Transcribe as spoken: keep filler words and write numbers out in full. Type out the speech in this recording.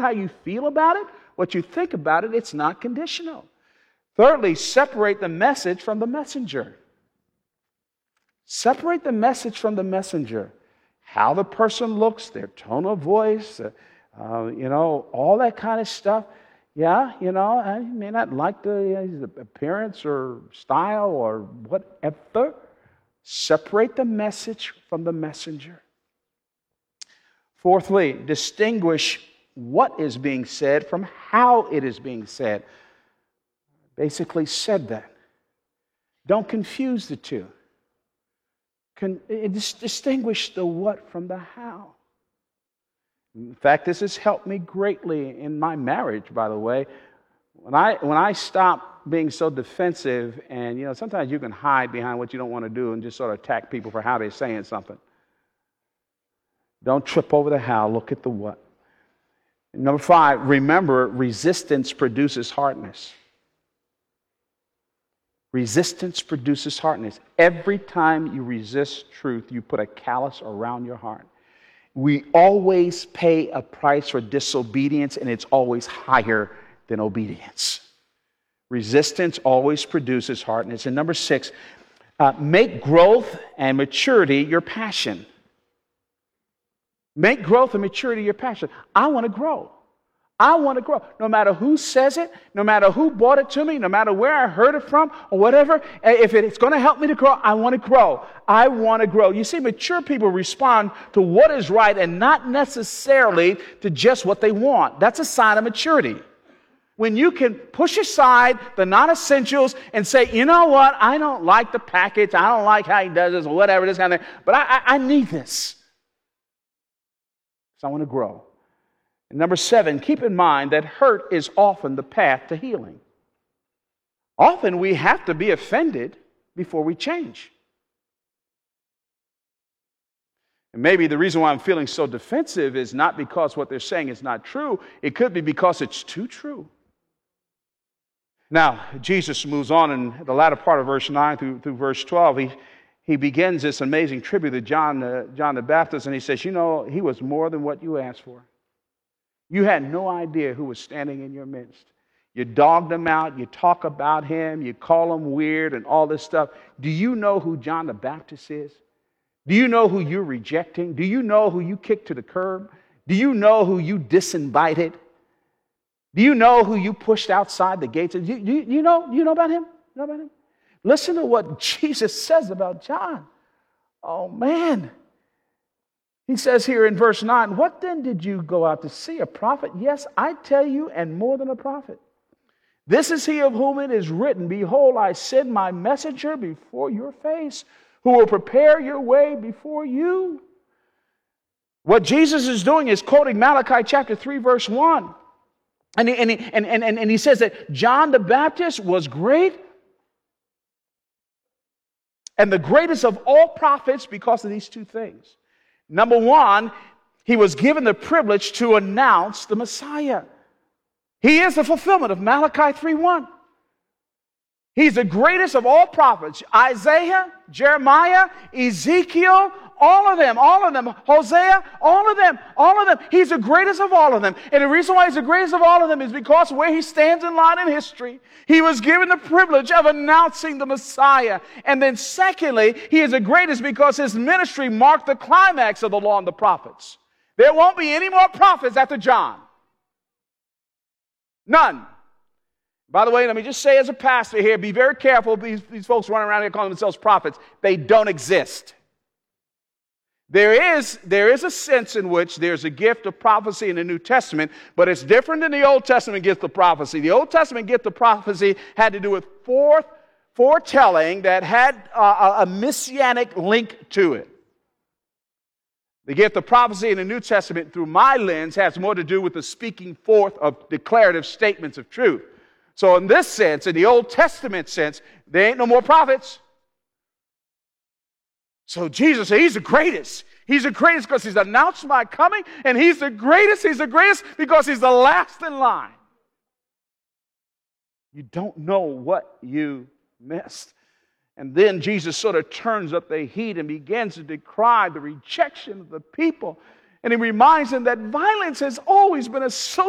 how you feel about it, what you think about it. It's not conditional. Thirdly, separate the message from the messenger. Separate the message from the messenger. How the person looks, their tone of voice, uh, uh, you know, all that kind of stuff. Yeah, you know, I may not like the, uh, the appearance or style or whatever. Separate the message from the messenger. Fourthly, distinguish what is being said from how it is being said. Basically said that. Don't confuse the two. Con- distinguish the what from the how. In fact, this has helped me greatly in my marriage, by the way. When I when I stop being so defensive, and you know, sometimes you can hide behind what you don't want to do and just sort of attack people for how they're saying something. Don't trip over the how, look at the what. Number five, remember, resistance produces hardness. Resistance produces hardness. Every time you resist truth, you put a callus around your heart. We always pay a price for disobedience, and it's always higher than obedience. Resistance always produces hardness. And number six, uh, make growth and maturity your passion. Make growth and maturity your passion. I want to grow. I want to grow. No matter who says it, no matter who brought it to me, no matter where I heard it from or whatever, if it's going to help me to grow, I want to grow. I want to grow. You see, mature people respond to what is right and not necessarily to just what they want. That's a sign of maturity. When you can push aside the non-essentials and say, you know what, I don't like the package, I don't like how he does this or whatever, this kind of thing, but I, I, I need this. So I want to grow. And number seven, keep in mind that hurt is often the path to healing. Often we have to be offended before we change. And maybe the reason why I'm feeling so defensive is not because what they're saying is not true. It could be because it's too true. Now, Jesus moves on in the latter part of verse nine through, through verse twelve. He, he begins this amazing tribute to John, uh, John the Baptist, and he says, you know, he was more than what you asked for. You had no idea who was standing in your midst. You dogged him out, you talk about him, you call him weird and all this stuff. Do you know who John the Baptist is? Do you know who you're rejecting? Do you know who you kicked to the curb? Do you know who you disinvited? Do you know who you pushed outside the gates? Do you, do you, you know, you know about him? You know about him? Listen to what Jesus says about John. Oh, man. He says here in verse nine, what then did you go out to see? A prophet? Yes, I tell you, and more than a prophet. This is he of whom it is written, behold, I send my messenger before your face, who will prepare your way before you. What Jesus is doing is quoting Malachi chapter three, verse one. And he, and, he, and, and, and he says that John the Baptist was great, and the greatest of all prophets because of these two things. Number one, he was given the privilege to announce the Messiah. He is the fulfillment of Malachi three one. He's the greatest of all prophets. Isaiah, Jeremiah, Ezekiel, all of them, all of them, Hosea, all of them, all of them. He's the greatest of all of them. And the reason why he's the greatest of all of them is because where he stands in line in history, he was given the privilege of announcing the Messiah. And then secondly, he is the greatest because his ministry marked the climax of the law and the prophets. There won't be any more prophets after John. None. By the way, let me just say as a pastor here, be very careful. These, these folks running around here calling themselves prophets. They don't exist. There is, there is a sense in which there's a gift of prophecy in the New Testament, but it's different than the Old Testament gift of prophecy. The Old Testament gift of prophecy had to do with forth, foretelling that had a, a messianic link to it. The gift of prophecy in the New Testament, through my lens, has more to do with the speaking forth of declarative statements of truth. So in this sense, in the Old Testament sense, there ain't no more prophets. So Jesus said, he's the greatest. He's the greatest because he's announced my coming, and he's the greatest. He's the greatest because he's the last in line. You don't know what you missed. And then Jesus sort of turns up the heat and begins to decry the rejection of the people. And he reminds them that violence has always been associated